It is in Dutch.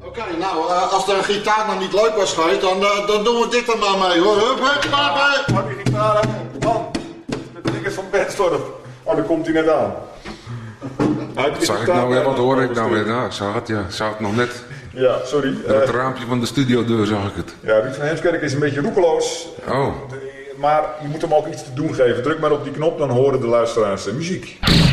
Oké, nou, als de gitaar nou niet leuk was geweest, dan doen we dit er maar mee, hoor. Hup, hup, Hou die gitaar aan, man. Met de dinges van Benstorp. Oh, daar komt hij net aan. Zag ik nou weer, wat hoor ik nou weer? Nou, ik zag het, ja. Ik zag het nog net. Ja, sorry. Het raampje van de studiodeur zag ik het. Ja, Ruud van Heemskerk is een beetje roekeloos. Oh. Maar je moet hem ook iets te doen geven. Druk maar op die knop, dan horen de luisteraars de muziek.